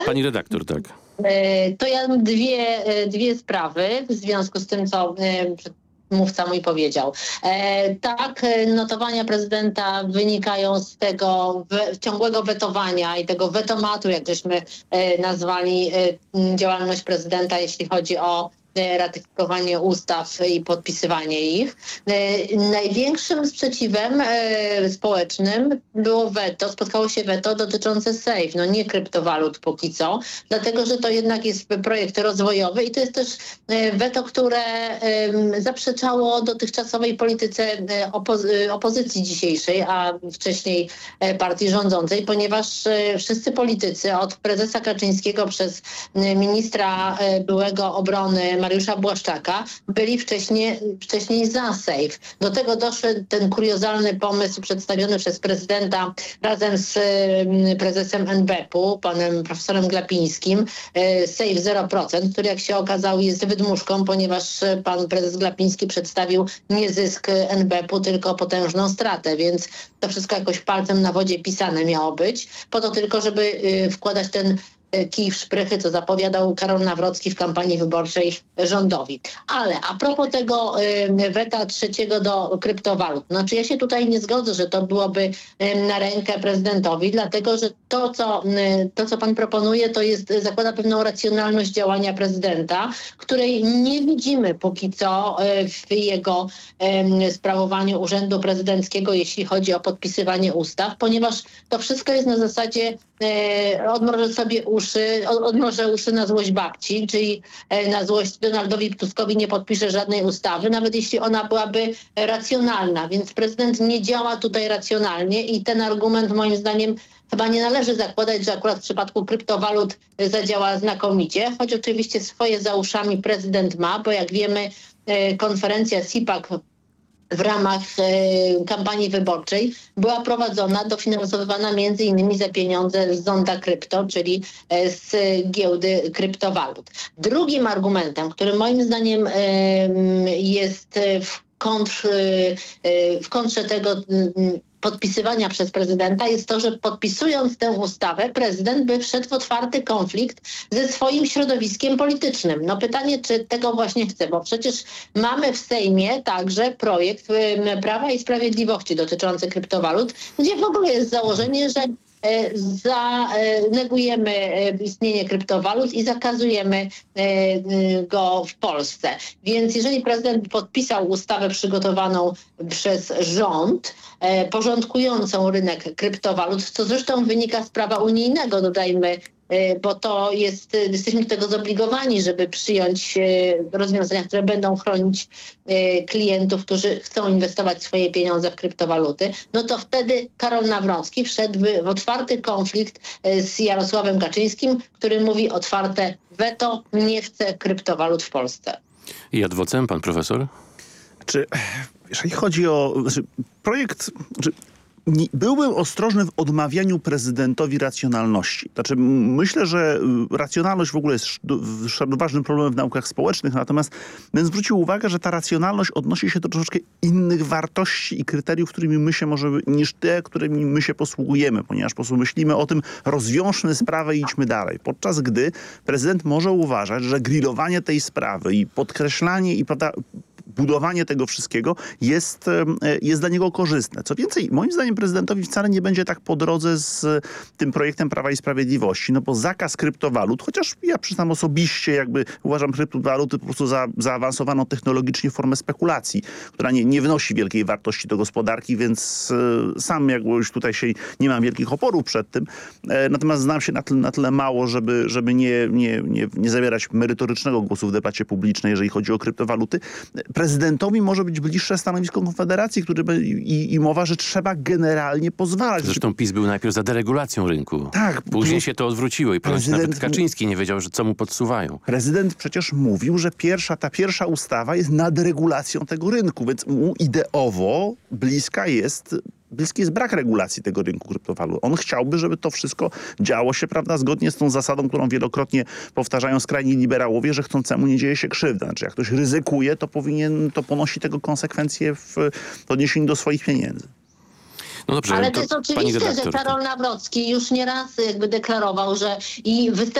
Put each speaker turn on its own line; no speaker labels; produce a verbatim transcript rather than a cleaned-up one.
Pani redaktor, tak.
To ja mam dwie, dwie sprawy w związku z tym, co mówca mój powiedział. E, tak, notowania prezydenta wynikają z tego we, ciągłego wetowania i tego wetomatu, jak żeśmy e, nazwali e, działalność prezydenta, jeśli chodzi o ratyfikowanie ustaw i podpisywanie ich. Największym sprzeciwem społecznym było weto, spotkało się weto dotyczące SAFE, no nie kryptowalut póki co, dlatego że to jednak jest projekt rozwojowy i to jest też weto, które zaprzeczało dotychczasowej polityce opozy- opozycji dzisiejszej, a wcześniej partii rządzącej, ponieważ wszyscy politycy od prezesa Kaczyńskiego przez ministra byłego obrony Mariusza Błaszczaka byli wcześniej, wcześniej za SAFE. Do tego doszedł ten kuriozalny pomysł przedstawiony przez prezydenta razem z prezesem en be pe u, panem profesorem Glapińskim, SAFE zero procent, który jak się okazało jest wydmuszką, ponieważ pan prezes Glapiński przedstawił nie zysk en be pe u, tylko potężną stratę, więc to wszystko jakoś palcem na wodzie pisane miało być, po to tylko, żeby wkładać ten kij w szprychy, co zapowiadał Karol Nawrocki w kampanii wyborczej rządowi. Ale a propos tego y, weta trzeciego do kryptowalut, znaczy ja się tutaj nie zgodzę, że to byłoby y, na rękę prezydentowi, dlatego że to co, y, to, co pan proponuje, to jest, zakłada pewną racjonalność działania prezydenta, której nie widzimy póki co y, w jego y, sprawowaniu urzędu prezydenckiego, jeśli chodzi o podpisywanie ustaw, ponieważ to wszystko jest na zasadzie y, odmrożę sobie uszy, odmrożę uszy na złość babci, czyli na złość Donaldowi Tuskowi nie podpisze żadnej ustawy, nawet jeśli ona byłaby racjonalna, więc prezydent nie działa tutaj racjonalnie i ten argument moim zdaniem chyba nie należy zakładać, że akurat w przypadku kryptowalut zadziała znakomicie, choć oczywiście swoje za uszami prezydent ma, bo jak wiemy konferencja SIPAC w ramach e, kampanii wyborczej była prowadzona, dofinansowywana między innymi za pieniądze z Zonda Krypto, czyli e, z giełdy kryptowalut. Drugim argumentem, który moim zdaniem e, jest w, kontr, e, w kontrze tego e, podpisywania przez prezydenta jest to, że podpisując tę ustawę prezydent by wszedł w otwarty konflikt ze swoim środowiskiem politycznym. No pytanie, czy tego właśnie chce, bo przecież mamy w Sejmie także projekt Prawa i Sprawiedliwości dotyczący kryptowalut, gdzie w ogóle jest założenie, że Za, negujemy istnienie kryptowalut i zakazujemy go w Polsce. Więc jeżeli prezydent podpisał ustawę przygotowaną przez rząd, porządkującą rynek kryptowalut, co zresztą wynika z prawa unijnego, dodajmy, bo to jest, jesteśmy do tego zobligowani, żeby przyjąć rozwiązania, które będą chronić klientów, którzy chcą inwestować swoje pieniądze w kryptowaluty, no to wtedy Karol Nawrocki wszedłby w otwarty konflikt z Jarosławem Kaczyńskim, który mówi otwarte weto, nie chce kryptowalut w Polsce.
I adwocem, pan profesor?
Czy, jeżeli chodzi o znaczy, projekt... Znaczy, Nie, byłbym ostrożny w odmawianiu prezydentowi racjonalności. Znaczy, myślę, że racjonalność w ogóle jest ważnym problemem w naukach społecznych, natomiast bym zwrócił uwagę, że ta racjonalność odnosi się do troszeczkę innych wartości i kryteriów, którymi my się możemy, niż te, którymi my się posługujemy, ponieważ po prostu myślimy o tym, rozwiążmy sprawę i idźmy dalej. Podczas gdy prezydent może uważać, że grillowanie tej sprawy i podkreślanie i prawda, budowanie tego wszystkiego jest, jest dla niego korzystne. Co więcej, moim zdaniem prezydentowi wcale nie będzie tak po drodze z tym projektem Prawa i Sprawiedliwości, no bo zakaz kryptowalut, chociaż ja przyznam osobiście jakby uważam kryptowaluty po prostu za zaawansowaną technologicznie formę spekulacji, która nie, nie wnosi wielkiej wartości do gospodarki, więc e, sam jakby już tutaj się nie mam wielkich oporów przed tym. E, natomiast znam się na tyle, na tyle mało, żeby, żeby nie, nie, nie, nie zabierać merytorycznego głosu w debacie publicznej, jeżeli chodzi o kryptowaluty. Prezydentowi może być bliższe stanowisko Konfederacji, który by, i, i mowa, że trzeba generalnie pozwalać.
Zresztą PiS był najpierw za deregulacją rynku.
Tak.
Później się to odwróciło i ponoć nawet Kaczyński nie wiedział, że co mu podsuwają.
Prezydent przecież mówił, że pierwsza, ta pierwsza ustawa jest nadregulacją tego rynku, więc mu ideowo bliska jest... Bliski jest brak regulacji tego rynku kryptowalut. On chciałby, żeby to wszystko działo się, prawda, zgodnie z tą zasadą, którą wielokrotnie powtarzają skrajni liberałowie, że chcącemu nie dzieje się krzywda. Znaczy, jak ktoś ryzykuje, to powinien, to ponosi tego konsekwencje w odniesieniu do swoich pieniędzy.
No dobrze,
ale
to
to jest
pani
oczywiste, że
redaktor, to-
Karol Nawrocki już nieraz jakby deklarował, że i występ